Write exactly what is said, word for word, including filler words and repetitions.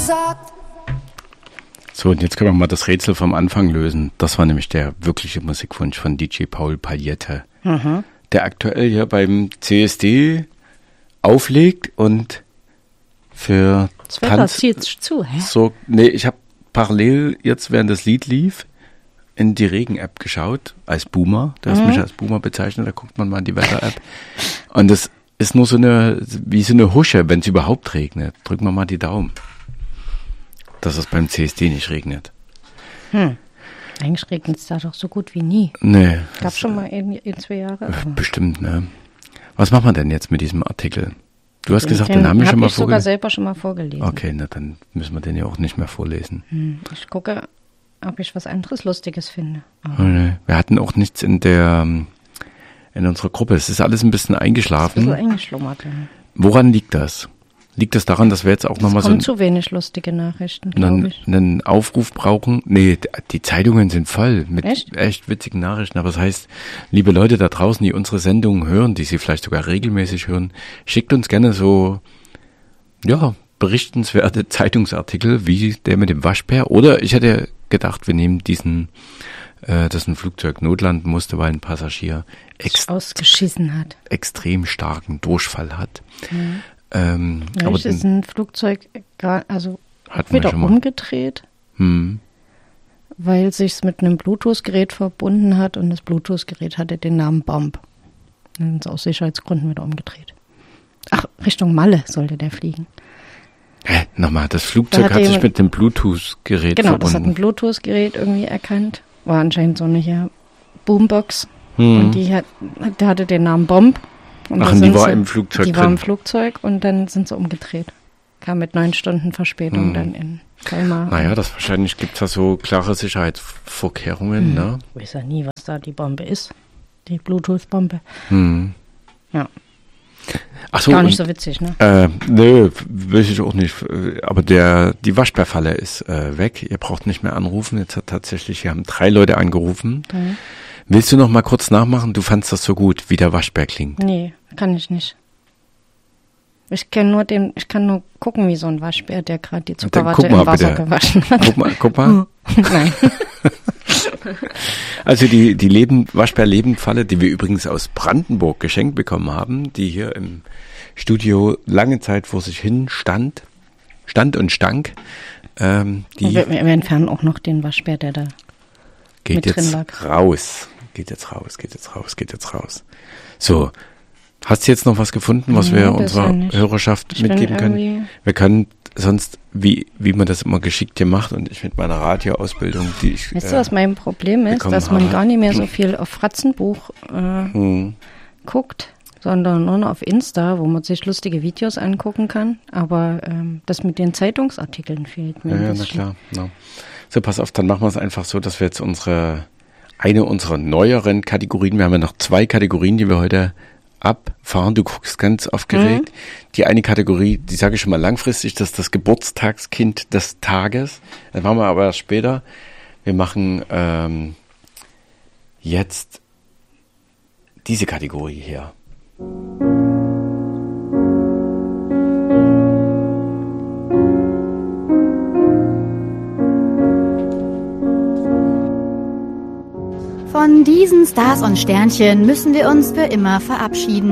gesagt. So, und jetzt können wir mal das Rätsel vom Anfang lösen. Das war nämlich der wirkliche Musikwunsch von D J Paul Pagliette, mhm. der aktuell hier beim C S D auflegt und für das Wetter Tanz zieht zu, hä? So, nee, ich habe parallel jetzt, während das Lied lief, in die Regen-App geschaut, als Boomer. Der ist mhm. mich als Boomer bezeichnet, da guckt man mal in die Wetter-App. Und das ist nur so eine, wie so eine Husche, wenn es überhaupt regnet. Drücken wir mal die Daumen, dass es beim C S D nicht regnet. Hm. Eigentlich regnet es da doch so gut wie nie. Nee. Gab schon mal in, in zwei Jahre. Bestimmt, ne? Was machen wir denn jetzt mit diesem Artikel? Du hast den, gesagt, den, den haben wir schon mal vorgelesen. Ich sogar selber schon mal vorgelesen. Okay, na dann müssen wir den ja auch nicht mehr vorlesen. Hm. Ich gucke, ob ich was anderes Lustiges finde. Oh, nee. Wir hatten auch nichts in der in unserer Gruppe. Es ist alles ein bisschen eingeschlafen. Ein bisschen eingeschlummert. Ja. Woran liegt das? Liegt das daran, dass wir jetzt auch nochmal so ein, zu wenig lustige Nachrichten, einen, ich. einen Aufruf brauchen? Nee, die Zeitungen sind voll mit echt? echt witzigen Nachrichten. Aber das heißt, liebe Leute da draußen, die unsere Sendungen hören, die sie vielleicht sogar regelmäßig hören, schickt uns gerne so, ja, berichtenswerte Zeitungsartikel wie der mit dem Waschbär. Oder ich hätte gedacht, wir nehmen diesen, äh, dass ein Flugzeug notlanden musste, weil ein Passagier ex- ausgeschissen hat. extrem starken Durchfall hat. Mhm. Ähm, ja, aber ist ein Flugzeug gar, also hat wieder umgedreht, hm. weil sich's mit einem Bluetooth-Gerät verbunden hat und das Bluetooth-Gerät hatte den Namen Bomb. Dann sind sie aus Sicherheitsgründen wieder umgedreht. Ach, Richtung Malle sollte der fliegen. Hä, nochmal, das Flugzeug hat, hat sich mit dem Bluetooth-Gerät genau, verbunden. Genau, das hat ein Bluetooth-Gerät irgendwie erkannt. War anscheinend so eine hier Boombox. Hm. Und die hat, der hatte den Namen Bomb. Und Ach, und die war sie, im Flugzeug die drin? Die war im Flugzeug und dann sind sie umgedreht. Kam mit neun Stunden Verspätung hm. dann in Kalmar. Naja, das wahrscheinlich gibt es da so klare Sicherheitsvorkehrungen, hm. ne? Ich weiß ja nie, was da die Bombe ist. Die Bluetooth-Bombe. Hm. Ja. Ach so, gar nicht und, so witzig, ne? Äh, nö, will ich auch nicht. Aber der, die Waschbärfalle ist äh, weg. Ihr braucht nicht mehr anrufen. Jetzt hat tatsächlich, wir haben drei Leute angerufen. Mhm. Willst du noch mal kurz nachmachen? Du fandst das so gut, wie der Waschbär klingt. Nee, kann ich nicht. Ich kann nur den, ich kann nur gucken, wie so ein Waschbär, der gerade die Zuckerwatte im Wasser bitte. gewaschen hat. Guck mal, guck mal. Nein. Also die, die Leben, Waschbär-Lebendfalle, die wir übrigens aus Brandenburg geschenkt bekommen haben, die hier im Studio lange Zeit vor sich hin stand, stand und stank. Ähm, die wir, wir entfernen auch noch den Waschbär, der da geht mit jetzt drin lag. raus. Geht jetzt raus, geht jetzt raus, geht jetzt raus. So, hast du jetzt noch was gefunden, was ja, wir unserer Hörerschaft ich mitgeben können? Wir können sonst, wie wie man das immer geschickt hier macht und ich mit meiner Radioausbildung, die ich Weißt äh, du, was mein Problem ist? Dass man habe. gar nicht mehr so viel auf Fratzenbuch äh, hm. guckt, sondern nur noch auf Insta, wo man sich lustige Videos angucken kann. Aber ähm, das mit den Zeitungsartikeln fehlt mir. Ja, ja na klar. No. So, pass auf, dann machen wir es einfach so, dass wir jetzt unsere eine unserer neueren Kategorien, wir haben ja noch zwei Kategorien, die wir heute abfahren. Du guckst ganz aufgeregt. Mhm. Die eine Kategorie, die sage ich schon mal langfristig, das ist das Geburtstagskind des Tages. Das machen wir aber erst später. Wir machen ähm, jetzt diese Kategorie hier. Von diesen Stars und Sternchen müssen wir uns für immer verabschieden.